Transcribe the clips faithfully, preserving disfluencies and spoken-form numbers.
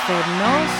Αφενός,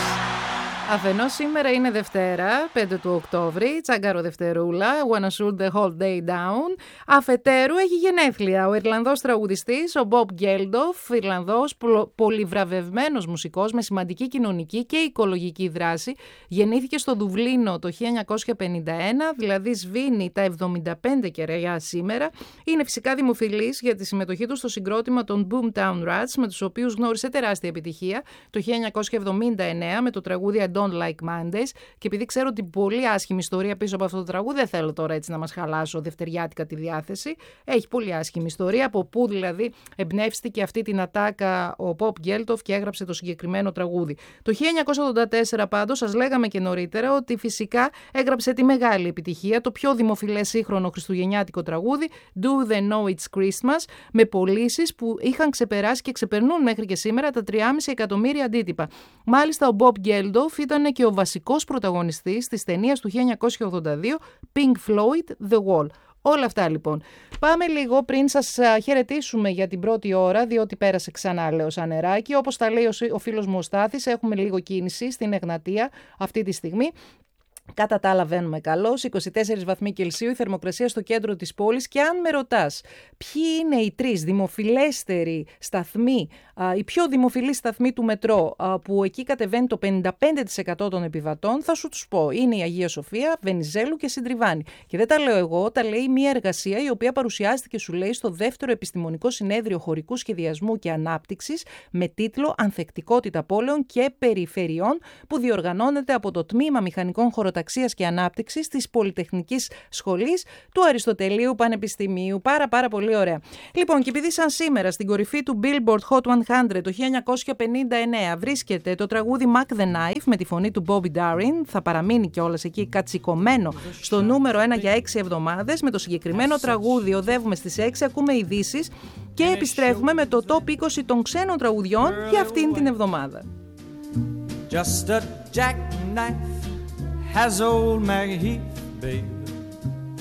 αφενός σήμερα είναι Δευτέρα, πέντε του Οκτώβρη, τσαγκάρο Δευτερούλα, Wanna shoot the whole day down. Αφετέρου έχει γενέθλια ο Ιρλανδός τραγουδιστής, ο Bob Geldof, Ιρλανδός πολυβραβευμένος μουσικός με σημαντική κοινωνική και οικολογική δράση. Γεννήθηκε στο Δουβλίνο το χίλια εννιακόσια πενήντα ένα, δηλαδή σβήνει τα εβδομήντα πέντε κεραία σήμερα. Είναι φυσικά δημοφιλής για τη συμμετοχή του στο συγκρότημα των Boomtown Rats, με τους οποίους γνώρισε τεράστια επιτυχία το χίλια εννιακόσια εβδομήντα εννέα με το τραγούδι I Don't Like Mondays. Και επειδή ξέρω την πολύ άσχημη ιστορία πίσω από αυτό το τραγούδι, δεν θέλω τώρα έτσι να μας χαλάσω δευτεριάτικα τη διάθεση. Έχει πολύ άσχημη ιστορία, από πού δηλαδή εμπνεύστηκε αυτή την ατάκα ο Bob Geldof και έγραψε το συγκεκριμένο τραγούδι. Το χίλια εννιακόσια ογδόντα τέσσερα πάντως, σας λέγαμε και νωρίτερα ότι φυσικά έγραψε τη μεγάλη επιτυχία, το πιο δημοφιλές σύγχρονο χριστουγεννιάτικο τραγούδι, Do They Know It's Christmas, με πωλήσεις που είχαν ξεπεράσει και ξεπερνούν μέχρι και σήμερα τα τρία κόμμα πέντε εκατομμύρια αντίτυπα. Μάλιστα ο Bob Geldof ήταν και ο βασικός πρωταγωνιστής της ταινίας του χίλια εννιακόσια ογδόντα δύο Pink Floyd The Wall. Όλα αυτά λοιπόν. Πάμε λίγο πριν σας χαιρετήσουμε για την πρώτη ώρα, διότι πέρασε ξανά, λέω, σαν νεράκι. Όπως τα λέει ο φίλος μου ο Στάθης, έχουμε λίγο κίνηση στην Εγνατία αυτή τη στιγμή. Κατά τα άλλα βαίνουμε καλώς, είκοσι τέσσερις βαθμοί Κελσίου η θερμοκρασία στο κέντρο της πόλης. Και αν με ρωτάς ποιοι είναι οι τρεις δημοφιλέστεροι σταθμοί, οι πιο δημοφιλείς σταθμοί του μετρό, που εκεί κατεβαίνει το πενήντα πέντε τοις εκατό των επιβατών, θα σου τους πω. Είναι η Αγία Σοφία, Βενιζέλου και Συντριβάνη. Και δεν τα λέω εγώ, τα λέει μια εργασία η οποία παρουσιάστηκε, σου λέει, στο δεύτερο επιστημονικό συνέδριο χωρικού σχεδιασμού και ανάπτυξης με τίτλο Ανθεκτικότητα πόλεων και περιφερειών, που διοργανώνεται από το Τμήμα Μηχανικών Χωροταξίας και Ανάπτυξης της Πολυτεχνικής Σχολής του Αριστοτελείου Πανεπιστημίου. Πάρα πάρα πολύ ωραία. Λοιπόν, και επειδή σαν σήμερα στην κορυφή του Billboard Hot εκατό το χίλια εννιακόσια πενήντα εννέα βρίσκεται το τραγούδι Mac the Knife με τη φωνή του Bobby Darin, θα παραμείνει κιόλας εκεί κατσικωμένο στο νούμερο ένα για έξι εβδομάδες. Με το συγκεκριμένο τραγούδι οδεύουμε στις έξι, ακούμε ειδήσεις και επιστρέφουμε με το top είκοσι των ξένων τραγουδιών για αυτήν την εβδομάδα. Just a jackknife has old Maggie Heath, babe.